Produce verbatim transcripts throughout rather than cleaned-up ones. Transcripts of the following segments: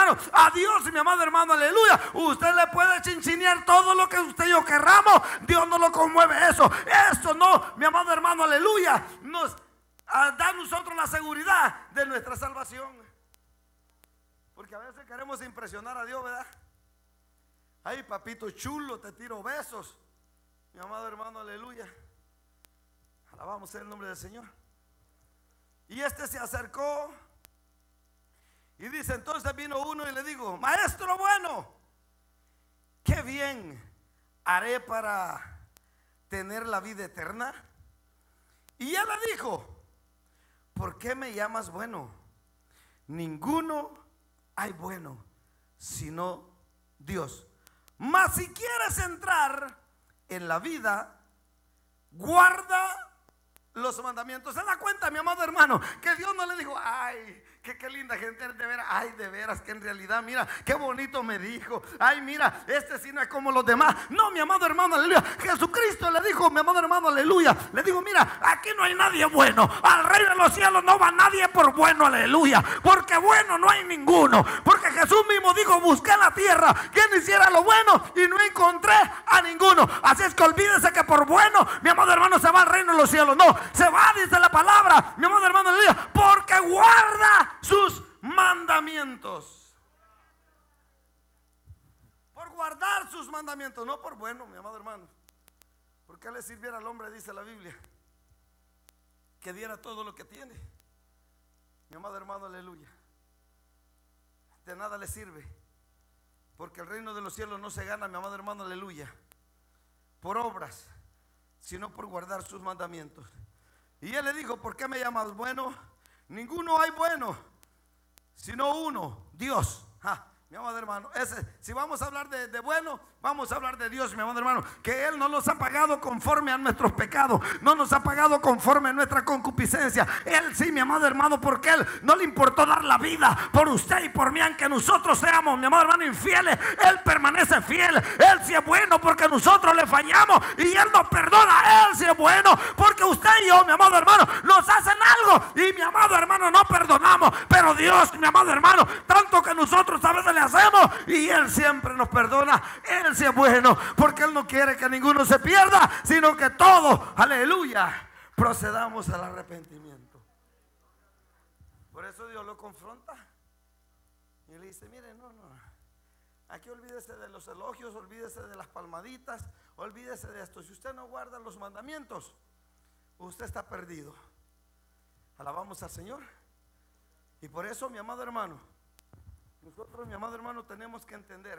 hermano, a Dios, mi amado hermano, aleluya, usted le puede chinchinear todo lo que usted y yo querramos, Dios no lo conmueve eso. Eso no, mi amado hermano, aleluya, nos da a nosotros la seguridad de nuestra salvación. Porque a veces queremos impresionar a Dios, ¿verdad? Ay, papito chulo, te tiro besos, mi amado hermano, aleluya. Alabamos el nombre del Señor. Y este se acercó y dice: entonces vino uno y le digo: maestro bueno, qué bien haré para tener la vida eterna. Y él le dijo: ¿por qué me llamas bueno? Ninguno hay bueno sino Dios. Mas si quieres entrar en la vida, guarda los mandamientos. ¿Se da cuenta, mi amado hermano, que Dios no le dijo: ay, que qué linda gente, de veras, ay, de veras, que en realidad, mira, qué bonito me dijo, ay, mira, este sí no es como los demás? No, mi amado hermano, aleluya, Jesucristo le dijo, mi amado hermano, aleluya, le dijo: mira, aquí no hay nadie bueno, al reino de los cielos no va nadie por bueno, aleluya, porque bueno no hay ninguno, porque Jesús mismo dijo: busqué en la tierra quien hiciera lo bueno y no encontré a ninguno. Así es que olvídese que por bueno, mi amado hermano, se va al reino de los cielos. No, se va, dice la palabra, mi amado hermano, aleluya, porque guarda sus mandamientos. Por guardar sus mandamientos, no por bueno, mi amado hermano. ¿Por qué le sirviera al hombre, dice la Biblia, que diera todo lo que tiene? Mi amado hermano, aleluya, de nada le sirve, porque el reino de los cielos no se gana, mi amado hermano, aleluya, por obras, sino por guardar sus mandamientos. Y él le dijo: ¿por qué me llamas bueno? Ninguno hay bueno sino uno, Dios. Ja, mi amado hermano, ese, si vamos a hablar de, de bueno, vamos a hablar de Dios, mi amado hermano, que Él no nos ha pagado conforme a nuestros pecados, no nos ha pagado conforme a nuestra concupiscencia. Él sí, mi amado hermano, porque Él no le importó dar la vida por usted y por mí, aunque nosotros seamos, mi amado hermano, infieles. Él permanece fiel. Él sí es bueno porque nosotros le fallamos y Él nos perdona. Él sí es bueno porque usted y yo, mi amado hermano, nos hacen algo y, mi amado hermano, no perdonamos. Pero Dios, mi amado hermano, tanto que nosotros a veces le hacemos y Él siempre nos perdona. Él sí es bueno porque Él no quiere que ninguno se pierda, sino que todos, aleluya, procedamos al arrepentimiento. Por eso Dios lo confronta y le dice: mire, no, no, aquí olvídese de los elogios, olvídese de las palmaditas, olvídese de esto. Si usted no guarda los mandamientos, usted está perdido. Alabamos al Señor. Y por eso, mi amado hermano, nosotros, mi amado hermano, tenemos que entender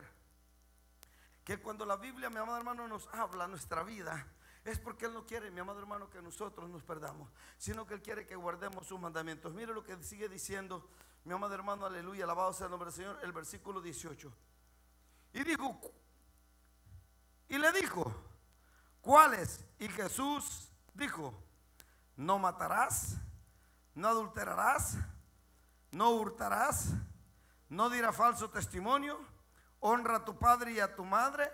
que cuando la Biblia, mi amado hermano, nos habla nuestra vida, es porque Él no quiere, mi amado hermano, que nosotros nos perdamos, sino que Él quiere que guardemos sus mandamientos. Mire lo que sigue diciendo, mi amado hermano, aleluya, alabado sea el nombre del Señor, el versículo dieciocho. Y dijo, y le dijo: ¿cuáles? Y Jesús dijo: no matarás, no adulterarás, no hurtarás, no dirás falso testimonio, honra a tu padre y a tu madre,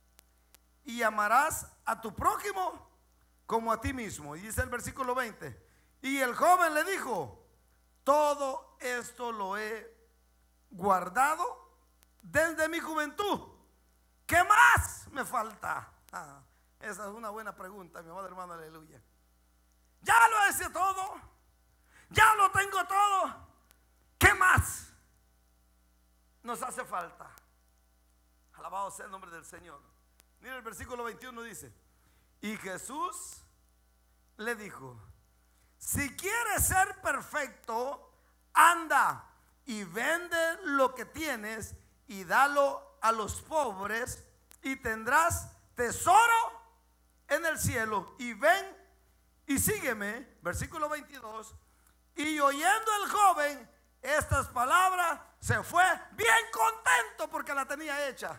y amarás a tu prójimo como a ti mismo. Y dice el versículo veinte: y el joven le dijo: todo esto lo he guardado desde mi juventud, ¿qué más me falta? Ah, esa es una buena pregunta, mi amado hermano, aleluya. Ya lo hice todo, ya lo tengo todo, ¿qué más nos hace falta? Alabado sea el nombre del Señor. Mira el versículo veintiuno, dice: y Jesús le dijo: si quieres ser perfecto, anda y vende lo que tienes y dalo a los pobres y tendrás tesoro en el cielo, y ven y sígueme. Versículo veintidós: y oyendo el joven estas palabras, se fue bien contento porque la tenía hecha.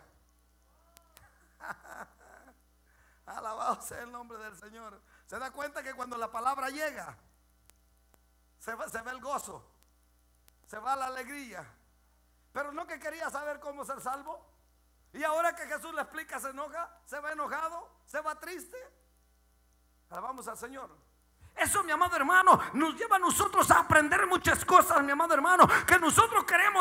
Alabado sea el nombre del Señor. Se da cuenta que cuando la palabra llega, se va, se ve el gozo, se va la alegría. Pero no que quería saber cómo ser salvo, y ahora que Jesús le explica, se enoja, se va enojado, se va triste. Alabamos al Señor. Eso, mi amado hermano, nos lleva a nosotros a aprender muchas cosas, mi amado hermano, que nosotros queremos